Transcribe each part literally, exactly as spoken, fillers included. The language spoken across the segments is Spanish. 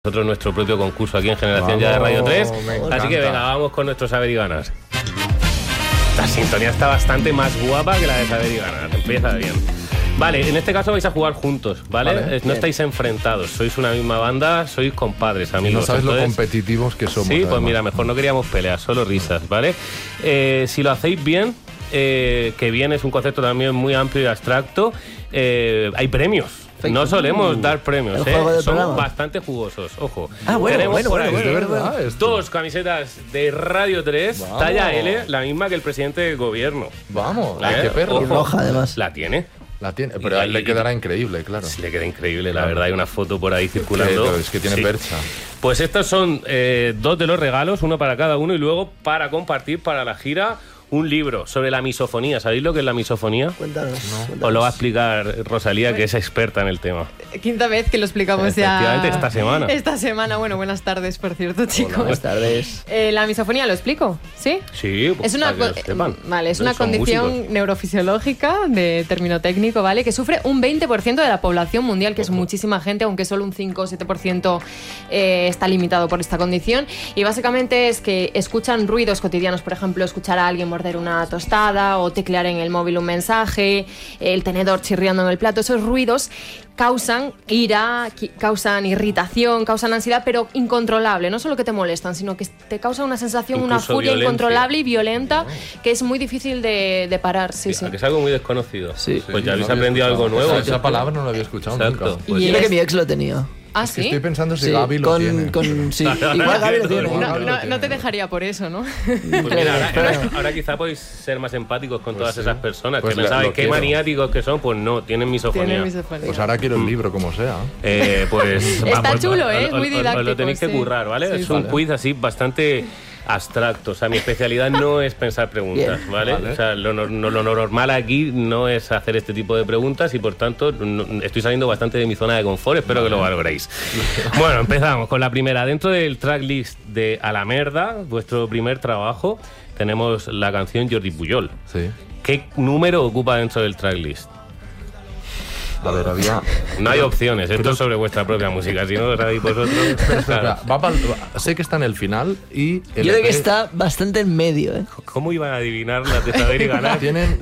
Nosotros nuestro propio concurso aquí en Generación vamos, Ya de Radio tres. Así encanta. que venga, vamos con nuestro Saber y Ganar. La sintonía está bastante más guapa que la de Saber y Ganar. Empieza bien. Vale, en este caso vais a jugar juntos, ¿vale? Vale. No bien. Estáis enfrentados, sois una misma banda, sois compadres, amigos. No sabes Entonces, lo competitivos que somos. Sí, además. pues mira, mejor no queríamos peleas, solo risas, ¿vale? Eh, si lo hacéis bien, eh, que bien es un concepto también muy amplio y abstracto, eh, hay premios. No solemos uh, dar premios, ¿eh? Son programa. bastante jugosos, ojo. Ah, bueno, Tenemos bueno, por ahí bueno, bueno, bueno, bueno. dos camisetas de Radio tres, vamos. Talla L, la misma que el presidente del gobierno. Vamos, ¿Eh? qué perro. Y roja, además. La tiene. La tiene, pero a él le quedará increíble, claro. Sí, le queda increíble, la verdad. Hay una foto por ahí circulando. Pero es que tiene sí. percha. Pues estos son eh, dos de los regalos, uno para cada uno, y luego para compartir para la gira un libro sobre la misofonía. ¿Sabéis lo que es la misofonía? Cuéntanos. No. Cuéntanos. Os lo va a explicar Rosalía, que es experta en el tema. Quinta vez que lo explicamos Efectivamente, ya. esta semana. Esta semana. Bueno, buenas tardes, por cierto, chicos. Hola, buenas tardes. Eh, la misofonía, ¿lo explico? ¿Sí? Sí, pues es una, para que lo sepan. Vale, es una Son condición músicos. neurofisiológica de término técnico, ¿vale? Que sufre un veinte por ciento de la población mundial, que es muchísima gente, aunque solo un cinco o siete por ciento eh, está limitado por esta condición. Y básicamente es que escuchan ruidos cotidianos, por ejemplo, escuchar a alguien morder una tostada o teclear en el móvil un mensaje, el tenedor chirriando en el plato. Esos ruidos causan ira, causan irritación, causan ansiedad, pero incontrolable. No solo que te molestan, sino que te causa una sensación, incluso una furia violencia. Incontrolable y violenta, que es muy difícil de, de parar. Sí, sí. Que es algo muy desconocido. Sí. Pues ya no habéis había aprendido algo escuchado. nuevo. Esa, esa palabra no la había escuchado Exacto. nunca. Pues Y sí. mira que mi ex lo tenía. ¿Ah, Es que sí? estoy pensando si Sí, Gaby lo con, tiene. con, sí. Igual Gaby lo tiene. No, Gaby lo no, tiene. no te dejaría por eso, ¿no? Pues mira, ahora, ahora, ahora quizá podéis ser más empáticos con Pues todas sí. esas personas Pues que lo- pensaban lo qué quiero. maniáticos que son, pues no, tienen misofonía. Tiene misofonía. Pues ahora quiero el libro, como sea. Eh, pues Está vamos, chulo, os- ¿eh? os- Muy os- didáctico, Os lo tenéis que sí. currar, ¿vale? Sí, es sí. un Vale. quiz así bastante abstracto. O sea, mi especialidad no es pensar preguntas, Bien. ¿vale? Vale. O sea, lo, no- no- lo normal aquí no es hacer este tipo de preguntas y por tanto no- estoy saliendo bastante de mi zona de confort. Espero que lo valoréis. Bueno, empezamos con la primera. Dentro del tracklist de A la Merda, vuestro primer trabajo, tenemos la canción Jordi Pujol. Sí. ¿Qué número ocupa dentro del tracklist? A ver, había... No hay opciones, esto es sobre vuestra propia música, si no lo sabéis vosotros. Espera, claro. va pa'l- va- sé que está en el final y... el Yo creo que E P está bastante en medio, ¿eh? ¿Cómo iban a adivinar las de Saber y Ganar? Tienen...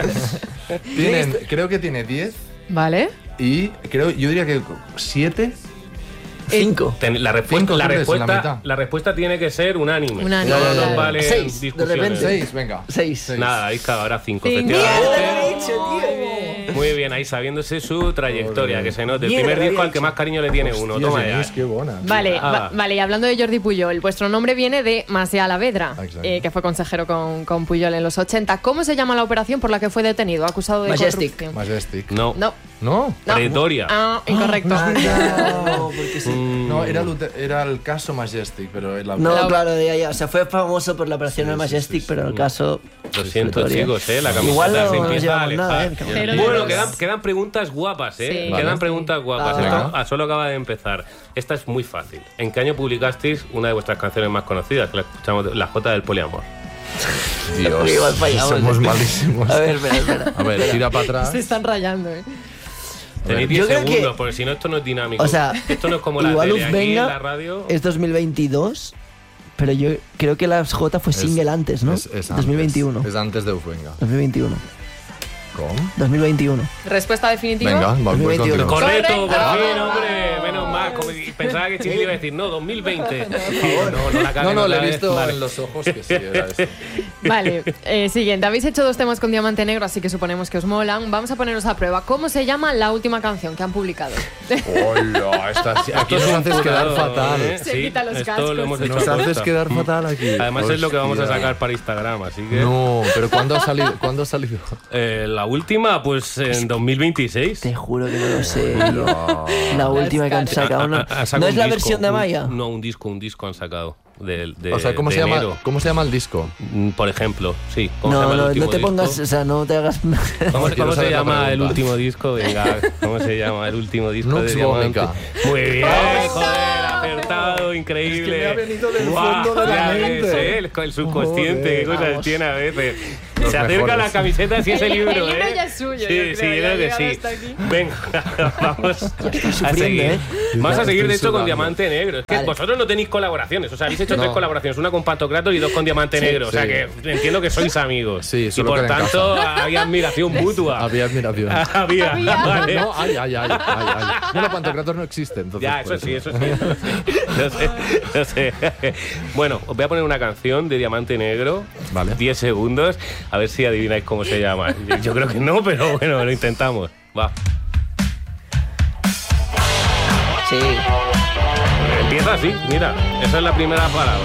tienen creo que tiene diez ¿Vale? y creo, yo diría que siete. Cinco. Ten- la, respuesta, Cinco, la, tres, la respuesta, mitad. la respuesta tiene que ser unánime. Unánime, No, no claro. nos valen Seis, de discusiones. repente. Seis, venga. Seis. Nada, ahí está, ahora cinco, Cinco. efectivamente. Muy bien, ahí sabiéndose su trayectoria, que se note. El Mierda, primer disco había al que más cariño le tiene uno. Hostia, Toma Genís, ya. qué buena. Vale, Ah. va- vale, y hablando de Jordi Pujol, vuestro nombre viene de Macià Alavedra, Exacto. eh, que fue consejero con, con Pujol en los ochenta. ¿Cómo se llama la operación por la que fue detenido, acusado de Majestic. corrupción? Majestic. No, No, ¿No? no. Pretoria. Ah, incorrecto. No, porque sí. Mm, No, era el, ute- era el caso Majestic, pero el No, La- claro, de allá. O sea, fue famoso por la operación Sí, del sí, Majestic, sí, sí. pero el caso... Lo siento, Pretoria. chicos, ¿eh? La camiseta Igual no se nos empieza a llevamos alejar. nada, ¿eh? Pero Bueno, Dios. quedan, quedan preguntas guapas, ¿eh? Sí. Quedan Vale. preguntas guapas. Ah. Esto Venga. ah, solo acaba de empezar. Esta es muy fácil. ¿En qué año publicasteis una de vuestras canciones más conocidas? Que la escuchamos, La Jota del Poliamor. Dios, Igual fallamos, somos ¿eh? malísimos. A ver, espera, espera. A ver, tira para atrás. Se están rayando, ¿eh? Tenéis Yo diez creo que- segundos, porque si no, esto no es dinámico. O sea, esto no es como la igual tele. Uf Aquí Venga en la radio. es dos mil veintidós, pero yo creo que la J fue Es- single antes, ¿no? Es, es antes. dos mil veintiuno. Es antes de Ufenga. dos mil veintiuno. ¿Cómo? dos mil veintiuno. Respuesta definitiva. Venga, vamos dos mil veintiuno. continuar. Correcto, por Correcto. fin, hombre. Menos mal. Como pensaba que Chile iba a decir, no, dos mil veinte. No, no la No, cagues no, le otra he vez. visto Vale. en los ojos que sí era eso. Vale, eh, siguiente. Habéis hecho dos temas con Diamante Negro, así que suponemos que os molan. Vamos a poneros a prueba. ¿Cómo se llama la última canción que han publicado? Hola, estás, aquí Esto nos es un haces quedar purador, fatal. ¿eh? Se Sí, quita los esto cascos. lo hemos hecho Nos a haces posta. quedar fatal aquí. Además es lo que vamos a Hostia. sacar para Instagram, así que... No, pero ¿cuándo ha salido? ¿Cuándo ha salido? Eh, la última, pues en dos mil veintiséis. Te juro que no lo sé. tío. La última que han sacado. No, Ha- ha sacado ¿No es un la disco, versión de un- Maya? No, un disco, un disco han sacado. De, de- O sea, ¿cómo de se, llama, enero. ¿cómo se llama el disco? Mm, Por ejemplo, sí. ¿Cómo se No, llama el no, último no te disco? pongas, o sea, no te hagas... ¿Cómo, Quiero cómo se saber la llama el pregunta. último disco? Venga, ¿cómo se llama el último disco Nux de Diamante? Vómica. Muy bien, joder, acertado, increíble. Es que me ha venido del Guau, fondo de la ya mente. ves, ¿eh? el, el subconsciente, qué Joder, cosas vamos. tiene a veces. Los Se acerca mejores. la camiseta si ese libro, El libro ¿eh? ya es suyo, Sí, yo sí, creo, yo ya creo que llegado sí. hasta aquí. Venga, vamos a sufriendo, seguir. ¿eh? Vamos a seguir, Estoy de hecho, con sudando. Diamante Negro. Es que Vale. vosotros no tenéis colaboraciones. O sea, habéis hecho No. tres colaboraciones. Una con Pantocrator y dos con Diamante Negro. O sea, sí. que entiendo que sois amigos. Sí, y solo por que en tanto, había admiración mutua. Había admiración. Había, Había. vale. No, ay, ay, ay, ay, ay. Bueno, Pantocrator no existe, entonces. Ya, por eso sí, eso sí. No sé, no sé. Bueno, os voy a poner una canción de Diamante Negro. Vale. diez segundos. A ver si adivináis cómo se llama. Yo, yo creo que no, pero bueno, lo intentamos. Va. Sí. Empieza así, mira. Esa es la primera palabra.